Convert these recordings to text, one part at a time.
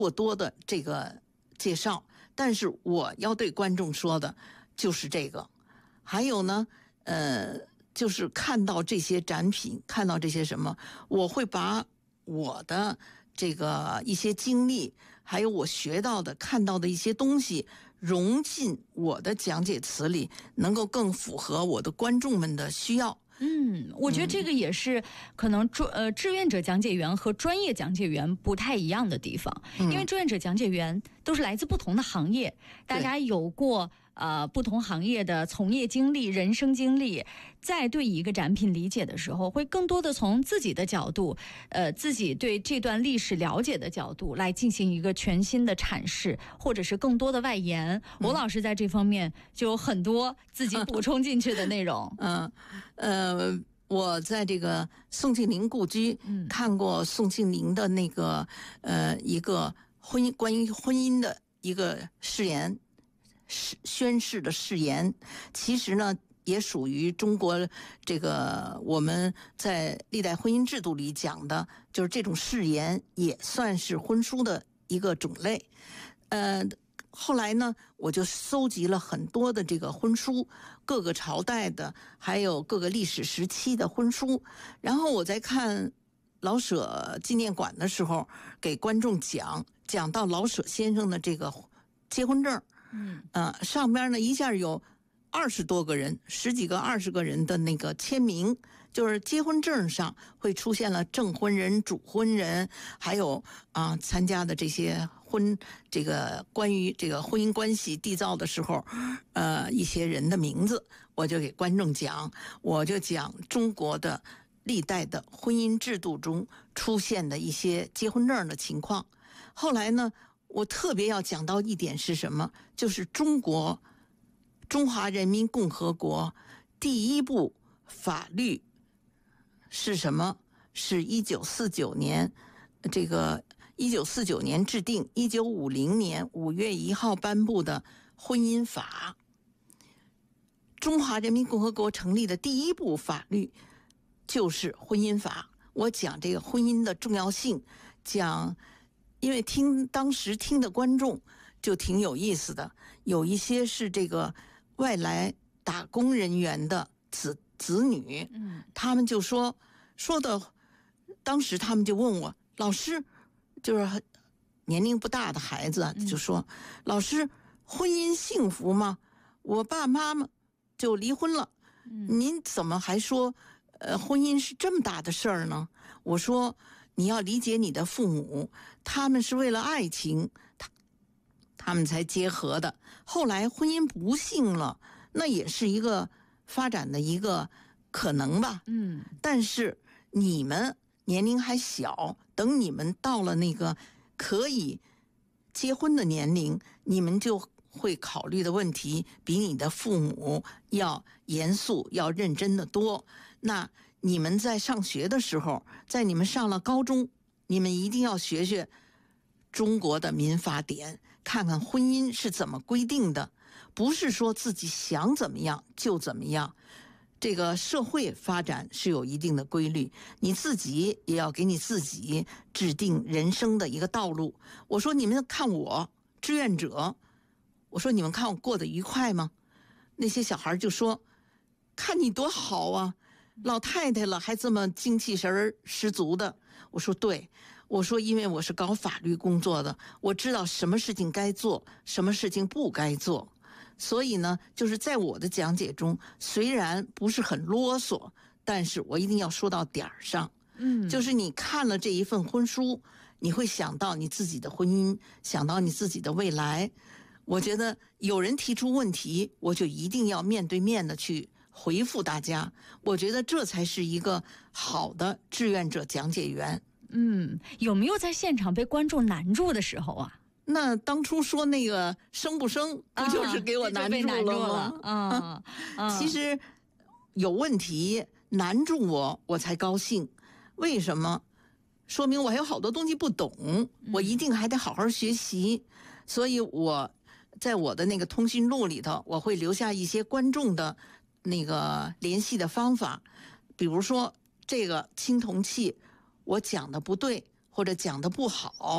过多的这个介绍，但是我要对观众说的就是这个。还有呢，就是看到这些展品，看到这些什么，我会把我的这个一些经历，还有我学到的、看到的一些东西，融进我的讲解词里，能够更符合我的观众们的需要。 我觉得这个也是可能志愿者讲解员和专业讲解员不太一样的地方，因为志愿者讲解员都是来自不同的行业，大家有过不同行业的从业经历、人生经历，在对一个展品理解的时候，会更多的从自己的角度，自己对这段历史了解的角度来进行一个全新的阐释，或者是更多的外延。吴老师在这方面就有很多自己补充进去的内容。 我在这个宋庆龄故居看过宋庆龄的那个一个关于婚姻的一个誓言。宣誓的誓言，其实呢也属于中国这个我们在历代婚姻制度里讲的，就是这种誓言也算是婚书的一个种类。后来呢，我就搜集了很多的这个婚书，各个朝代的，还有各个历史时期的婚书。然后我在看老舍纪念馆的时候，给观众讲到老舍先生的这个结婚证。上边呢一下有20多个人，10几个、20个人的那个签名，就是结婚证上会出现了证婚人、主婚人，还有参加的这些这个关于这个婚姻关系缔造的时候，一些人的名字，我就给观众讲，我就讲中国的历代的婚姻制度中出现的一些结婚证的情况。后来呢，我特别要讲到一点是什么？就是中华人民共和国第一部法律是什么？是1949年，这个1949年制定，1950年5月1号颁布的婚姻法。中华人民共和国成立的第一部法律就是婚姻法。我讲这个婚姻的重要性，因为当时听的观众就挺有意思的，有一些是这个外来打工人员的子女，他们就说的，当时他们就问我，老师，就是年龄不大的孩子就说，老师，婚姻幸福吗？我爸妈妈就离婚了，您怎么还说婚姻是这么大的事儿呢？我说，你要理解你的父母，他们是为了爱情，他们才结合的。后来婚姻不幸了，那也是一个发展的一个可能吧。但是你们年龄还小，等你们到了那个可以结婚的年龄，你们就会考虑的问题比你的父母要严肃、要认真的多。那你们在上学的时候，在你们上了高中，你们一定要学中国的民法典，看看婚姻是怎么规定的，不是说自己想怎么样就怎么样。这个社会发展是有一定的规律，你自己也要给你自己制定人生的一个道路。我说，你们看我志愿者，我说你们看我过得愉快吗？那些小孩就说，看你多好啊，老太太了还这么精气神十足的。我说对，我说因为我是搞法律工作的，我知道什么事情该做，什么事情不该做。所以呢，就是在我的讲解中，虽然不是很啰嗦，但是我一定要说到点儿上。就是你看了这一份婚书，你会想到你自己的婚姻，想到你自己的未来。我觉得有人提出问题，我就一定要面对面的去回复大家。我觉得这才是一个好的志愿者讲解员。 有没有在现场被观众难住的时候啊？ 那当初说那个生不生，不就是给我难住了吗？其实有问题难住我才高兴。为什么？说明我还有好多东西不懂，我一定还得好好学习。所以我在我的那个通讯录里头，我会留下一些观众的那个联系的方法。比如说这个青铜器我讲的不对，或者讲的不好，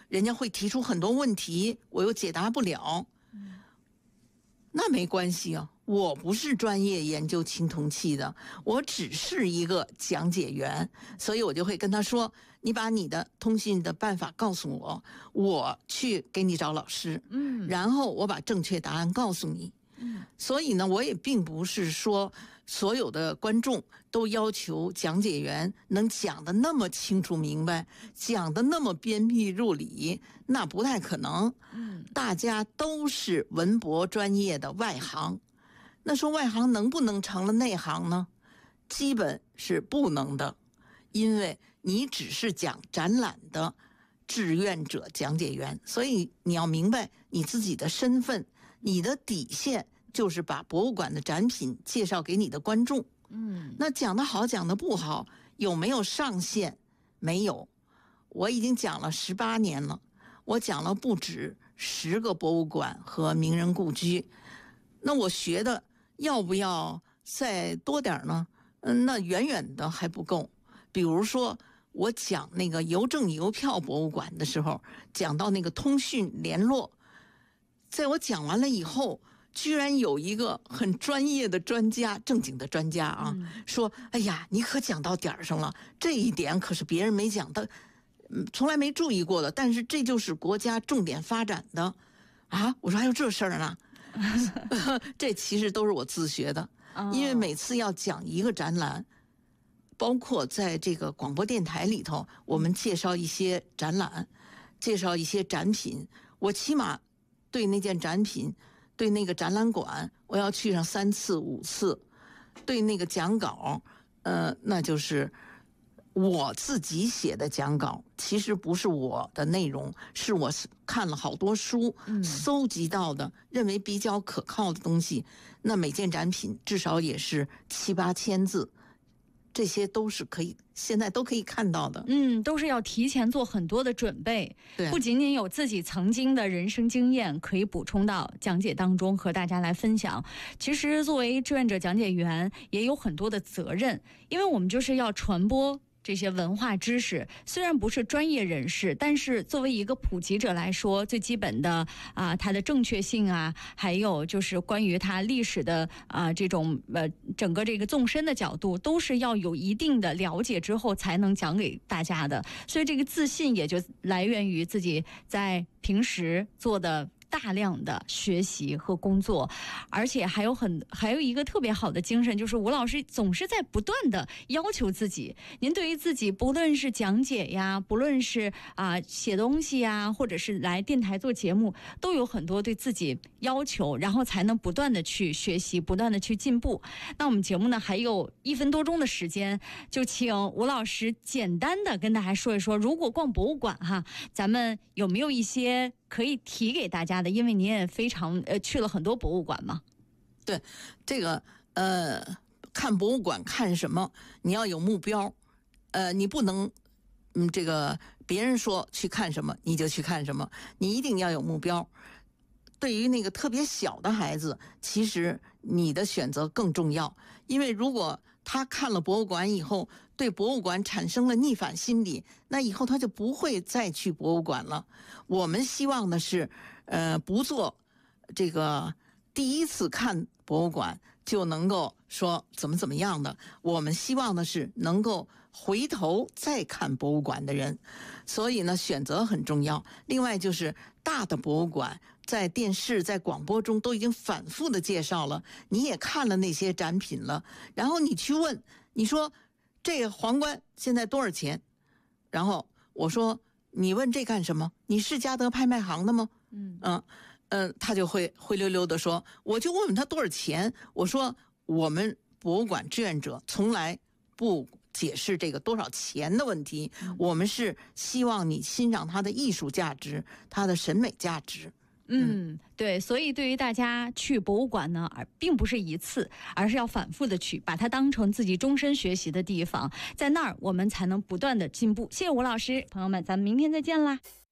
人家会提出很多问题，我又解答不了。那没关系啊，我不是专业研究青铜器的，我只是一个讲解员，所以我就会跟他说，你把你的通信的办法告诉我，我去给你找老师，然后我把正确答案告诉你。所以呢，我也并不是说所有的观众都要求讲解员能讲得那么清楚明白，讲得那么鞭辟入里，那不太可能。大家都是文博专业的外行，那说外行能不能成了内行呢？基本是不能的，因为你只是讲展览的志愿者讲解员，所以你要明白你自己的身份，你的底线就是把博物馆的展品介绍给你的观众。那讲得好讲得不好，有没有上限？没有。我已经讲了18年了，我讲了不止10个博物馆和名人故居。那我学的要不要再多点呢？那远远的还不够。比如说我讲那个邮政邮票博物馆的时候，讲到那个通讯联络，在我讲完了以后，居然有一个很专业的专家，正经的专家啊，说：“哎呀，你可讲到点儿上了，这一点可是别人没讲的，从来没注意过的，但是这就是国家重点发展的啊！”我说：“还有这事儿呢？”这其实都是我自学的，因为每次要讲一个展览，包括在这个广播电台里头，我们介绍一些展览，介绍一些展品，我起码对那件展品，对那个展览馆，我要去上3次5次。对那个讲稿，那就是我自己写的讲稿，其实不是我的内容，是我看了好多书，搜集到的，认为比较可靠的东西。那每件展品至少也是7、8千字。这些都是可以，现在都可以看到的。 都是要提前做很多的准备， 对， 不仅仅有自己曾经的人生经验可以补充到讲解当中和大家来分享。其实作为志愿者讲解员也有很多的责任，因为我们就是要传播这些文化知识，虽然不是专业人士，但是作为一个普及者来说，最基本的它的正确性啊，还有就是关于它历史的这种整个这个纵深的角度，都是要有一定的了解之后才能讲给大家的。所以这个自信也就来源于自己在平时做的大量的学习和工作，而且还有一个特别好的精神，就是吴老师总是在不断的要求自己。您对于自己，不论是讲解呀，不论是写东西呀，或者是来电台做节目，都有很多对自己要求，然后才能不断的去学习，不断的去进步。那我们节目呢还有1分多钟的时间，就请吴老师简单的跟大家说一说，如果逛博物馆咱们有没有一些可以提给大家的？因为你也非常去了很多博物馆嘛。 对，这个看博物馆看什么，你要有目标，你不能这个别人说去看什么你就去看什么，你一定要有目标。对于那个特别小的孩子，其实你的选择更重要，因为如果他看了博物馆以后，对博物馆产生了逆反心理，那以后他就不会再去博物馆了。我们希望的是，不做这个第一次看博物馆就能够说怎么样的。我们希望的是能够回头再看博物馆的人，所以呢，选择很重要。另外就是大的博物馆，在电视、在广播中都已经反复的介绍了，你也看了那些展品了，然后你去问，你说这个皇冠现在多少钱？然后我说你问这干什么？你是嘉德拍卖行的吗？他就会灰溜溜的说，我就问问他多少钱。我说我们博物馆志愿者从来不解释这个多少钱的问题，我们是希望你欣赏它的艺术价值，它的审美价值。 对，所以对于大家去博物馆呢，并不是一次，而是要反复的去，把它当成自己终身学习的地方，在那儿我们才能不断的进步。谢谢吴老师，朋友们，咱们明天再见啦。